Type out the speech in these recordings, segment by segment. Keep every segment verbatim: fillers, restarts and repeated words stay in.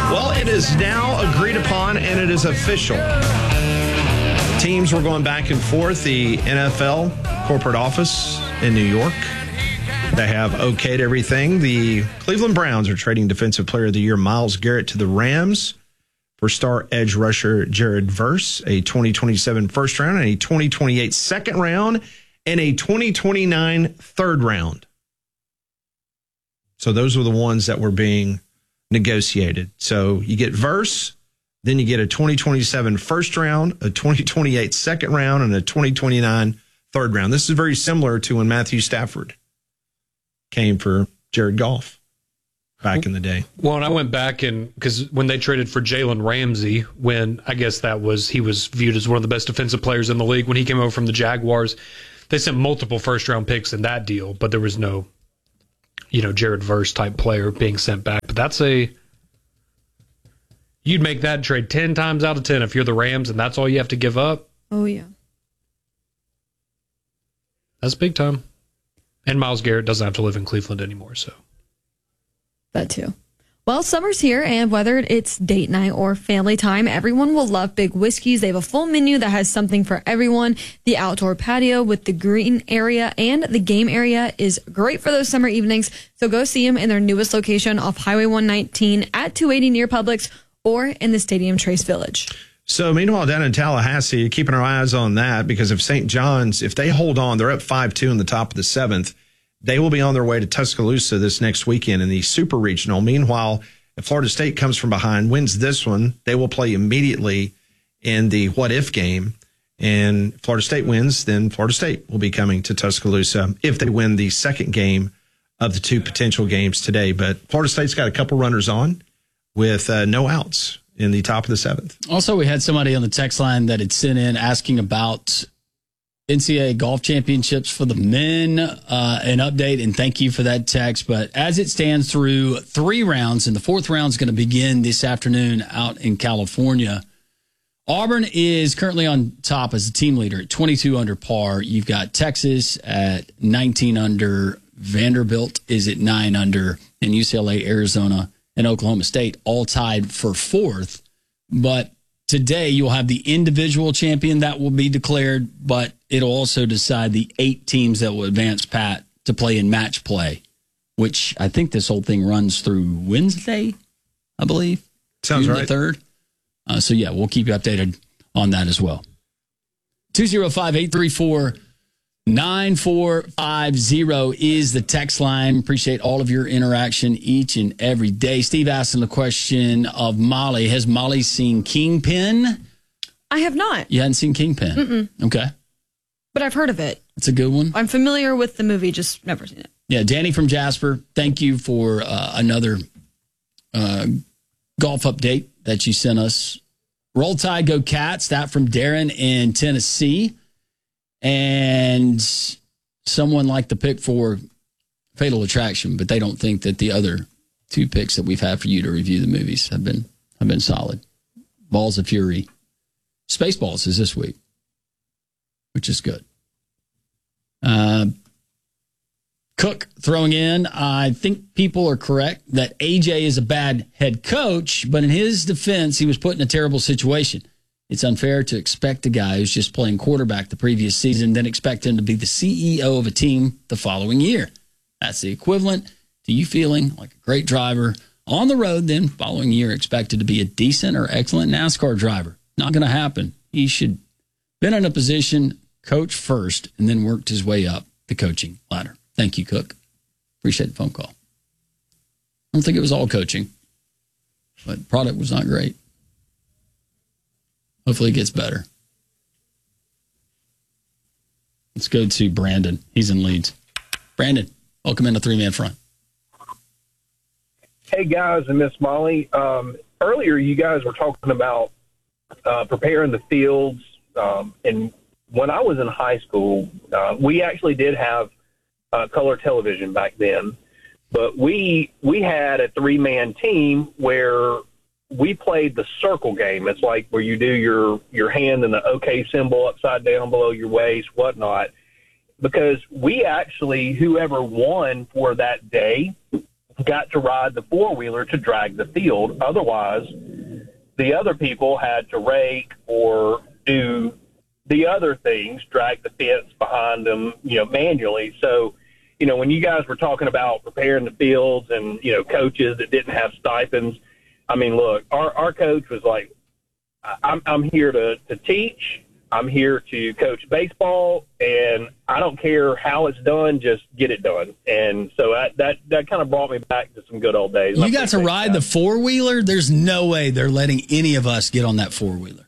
Well, it is now agreed upon, and it is official. Teams were going back and forth. The N F L corporate office in New York, they have okayed everything. The Cleveland Browns are trading Defensive Player of the Year Myles Garrett to the Rams for star edge rusher Jared Verse, a twenty twenty-seven first round, and a twenty twenty-eight second round, and a twenty twenty-nine third round. So those were the ones that were being negotiated. So you get Verse, then you get a twenty twenty-seven first round, a twenty twenty-eight second round, and a twenty twenty-nine third round. This is very similar to when Matthew Stafford came for Jared Goff back in the day. Well, and I went back and because when they traded for Jalen Ramsey, when I guess that was he was viewed as one of the best defensive players in the league when he came over from the Jaguars, they sent multiple first round picks in that deal, but there was no, you know, Jared Verse type player being sent back. But that's a you'd make that trade ten times out of ten if you're the Rams and that's all you have to give up. Oh yeah, that's big time. And Myles Garrett doesn't have to live in Cleveland anymore, so. That too. Well, summer's here, and whether it's date night or family time, everyone will love Big Whiskeys. They have a full menu that has something for everyone. The outdoor patio with the green area and the game area is great for those summer evenings. So go see them in their newest location off Highway one nineteen at two eighty near Publix or in the Stadium Trace Village. So meanwhile, down in Tallahassee, keeping our eyes on that because if Saint John's, if they hold on, they're up five two in the top of the seventh. They will be on their way to Tuscaloosa this next weekend in the Super Regional. Meanwhile, if Florida State comes from behind, wins this one, they will play immediately in the what-if game. And if Florida State wins, then Florida State will be coming to Tuscaloosa if they win the second game of the two potential games today. But Florida State's got a couple runners on with uh, no outs in the top of the seventh. Also, we had somebody on the text line that had sent in asking about N C double A golf championships for the men, uh, an update, and thank you for that text. But as it stands through three rounds, and the fourth round is going to begin this afternoon out in California, Auburn is currently on top as a team leader at twenty-two under par. You've got Texas at nineteen under, Vanderbilt is at nine under, and U C L A, Arizona, and Oklahoma State all tied for fourth. But today you'll have the individual champion that will be declared, but it'll also decide the eight teams that will advance, Pat, to play in match play, which I think this whole thing runs through Wednesday, I believe. Sounds June right. the third. Uh, so, yeah, we'll keep you updated on that as well. two oh five, eight three four, nine four five zero is the text line. Appreciate all of your interaction each and every day. Steve asking the question of Molly. Has Molly seen Kingpin? I have not. You hadn't seen Kingpin? Mm-mm. Okay. But I've heard of it. It's a good one. I'm familiar with the movie, just never seen it. Yeah, Danny from Jasper, thank you for uh, another uh, golf update that you sent us. Roll Tide, go Cats. That from Darren in Tennessee. And someone liked the pick for Fatal Attraction, but they don't think that the other two picks that we've had for you to review the movies have been have been solid. Balls of Fury. Spaceballs is this week, which is good. Uh, Cook throwing in, I think people are correct that A J is a bad head coach, but in his defense, he was put in a terrible situation. It's unfair to expect a guy who's just playing quarterback the previous season, then expect him to be the C E O of a team the following year. That's the equivalent to you feeling like a great driver on the road, then following year expected to be a decent or excellent NASCAR driver. Not going to happen. He should been in a position, coach first, and then worked his way up the coaching ladder. Thank you, Cook. Appreciate the phone call. I don't think it was all coaching, but product was not great. Hopefully it gets better. Let's go to Brandon. He's in Leeds. Brandon, welcome into Three Man Front. Hey, guys, and Miss Molly. Um, earlier, you guys were talking about uh, preparing the fields. Um, and when I was in high school, uh, we actually did have uh, color television back then. But we we had a three-man team where we played the circle game. It's like where you do your, your hand and the OK symbol upside down below your waist, whatnot. Because we actually, whoever won for that day, got to ride the four-wheeler to drag the field. Otherwise, the other people had to rake or do the other things, drag the fence behind them, you know, manually. So, you know, when you guys were talking about preparing the fields and, you know, coaches that didn't have stipends, I mean, look, our, our coach was like, I'm, I'm here to, to teach. I'm here to coach baseball, and I don't care how it's done, just get it done. And so I, that that kind of brought me back to some good old days. You got to ride the four-wheeler? There's no way they're letting any of us get on that four-wheeler.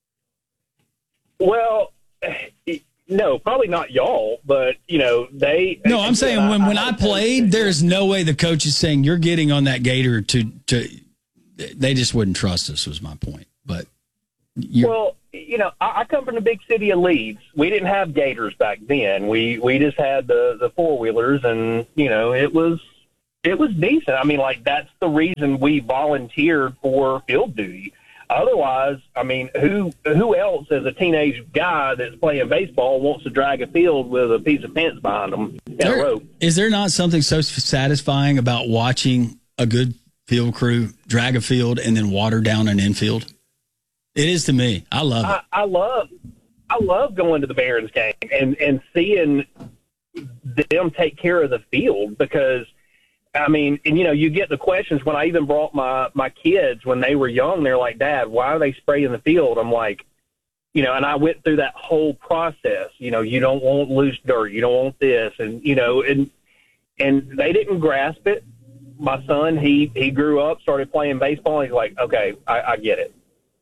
Well, no, probably not y'all, but, you know, they... No, I'm saying I, when, when I, I played, there's no way the coach is saying you're getting on that gator to... to they just wouldn't trust us, was my point. But you're, well, you know, I, I come from the big city of Leeds. We didn't have gators back then. We we just had the, the four wheelers, and you know, it was it was decent. I mean, like that's the reason we volunteered for field duty. Otherwise, I mean, who who else as a teenage guy that's playing baseball wants to drag a field with a piece of fence behind them and there, a rope? Is there not something so satisfying about watching a good field crew drag a field and then water down an infield? It is to me. I love it. I, I love, I love going to the Barons game and, and seeing them take care of the field because, I mean, and you know, you get the questions when I even brought my, my kids when they were young, they're like, Dad, why are they spraying the field? I'm like, you know, and I went through that whole process. You know, you don't want loose dirt. You don't want this. And, you know, and, and they didn't grasp it. My son, he, he grew up, started playing baseball. And he's like, okay, I, I get it.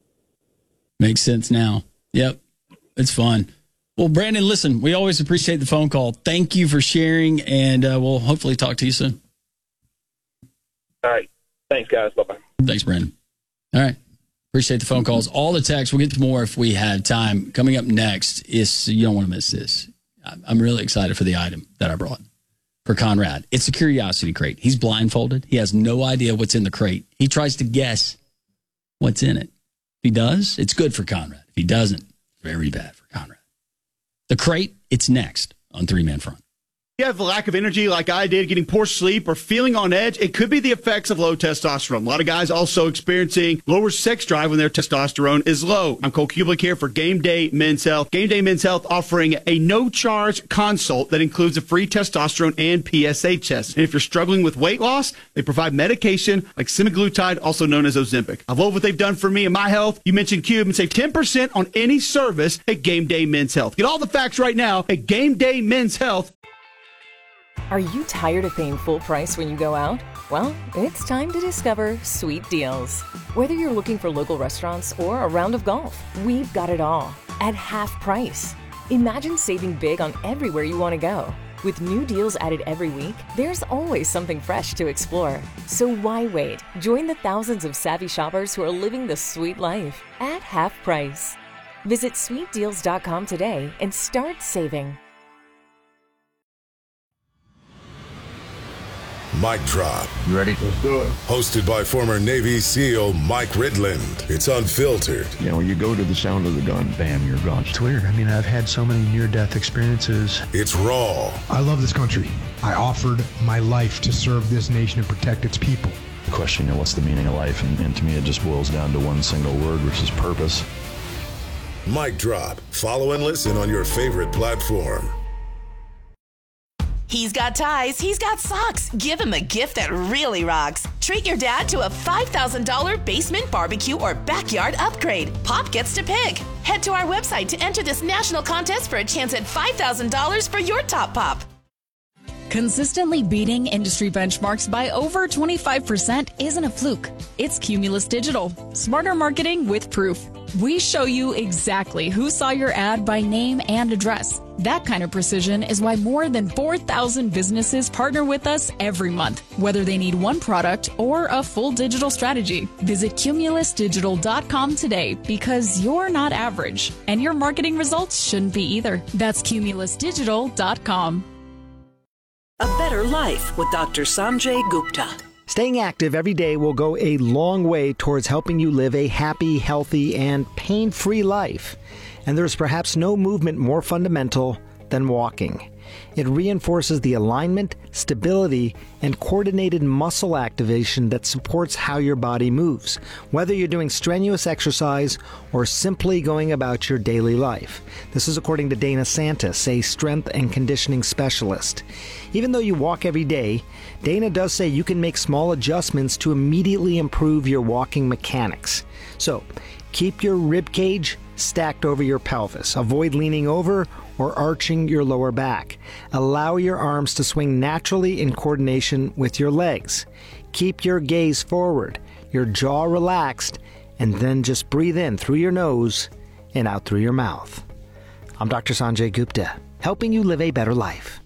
Makes sense now. Yep. It's fun. Well, Brandon, listen, we always appreciate the phone call. Thank you for sharing, and uh, we'll hopefully talk to you soon. All right. Thanks, guys. Bye-bye. Thanks, Brandon. All right. Appreciate the phone calls. All the texts. We'll get to more if we had time. Coming up next is, you don't want to miss this. I'm really excited for the item that I brought for Conrad. It's a curiosity crate. He's blindfolded. He has no idea what's in the crate. He tries to guess what's in it. If he does, it's good for Conrad. If he doesn't, very bad for Conrad. The crate, it's next on Three Man Front. You have a lack of energy like I did, getting poor sleep or feeling on edge, it could be the effects of low testosterone. A lot of guys also experiencing lower sex drive when their testosterone is low. I'm Cole Kublik here for Game Day Men's Health. Game Day Men's Health offering a no-charge consult that includes a free testosterone and P S A test. And if you're struggling with weight loss, they provide medication like semaglutide, also known as Ozempic. I love what they've done for me and my health. You mentioned Cube and save ten percent on any service at Game Day Men's Health. Get all the facts right now at Game Day Men's Health. Are you tired of paying full price when you go out? Well, it's time to discover Sweet Deals. Whether you're looking for local restaurants or a round of golf, we've got it all at half price. Imagine saving big on everywhere you want to go. With new deals added every week, there's always something fresh to explore. So why wait? Join the thousands of savvy shoppers who are living the sweet life at half price. Visit sweet deals dot com today and start saving. Mic Drop. You ready? Let's do it. Hosted by former Navy SEAL Mike Ridland. It's unfiltered. You know, when you go to the sound of the gun, bam, you're gone. It's weird. I mean, I've had so many near-death experiences. It's raw. I love this country. I offered my life to serve this nation and protect its people. The question, you know, what's the meaning of life? And, and to me, it just boils down to one single word, which is purpose. Mic Drop. Follow and listen on your favorite platform. He's got ties, he's got socks. Give him a gift that really rocks. Treat your dad to a five thousand dollars basement barbecue or backyard upgrade. Pop gets to pick. Head to our website to enter this national contest for a chance at five thousand dollars for your top pop. Consistently beating industry benchmarks by over twenty-five percent isn't a fluke. It's Cumulus Digital. Smarter marketing with proof. We show you exactly who saw your ad by name and address. That kind of precision is why more than four thousand businesses partner with us every month, whether they need one product or a full digital strategy. Visit cumulus digital dot com today because you're not average, and your marketing results shouldn't be either. That's cumulus digital dot com. A better life with Doctor Sanjay Gupta. Staying active every day will go a long way towards helping you live a happy, healthy, and pain-free life. And there's perhaps no movement more fundamental than walking. It reinforces the alignment, stability, and coordinated muscle activation that supports how your body moves, whether you're doing strenuous exercise or simply going about your daily life. This is according to Dana Santis, a strength and conditioning specialist. Even though you walk every day, Dana does say you can make small adjustments to immediately improve your walking mechanics. So, keep your rib cage stacked over your pelvis. Avoid leaning over or arching your lower back. Allow your arms to swing naturally in coordination with your legs. Keep your gaze forward, your jaw relaxed, and then just breathe in through your nose and out through your mouth. I'm Doctor Sanjay Gupta, helping you live a better life.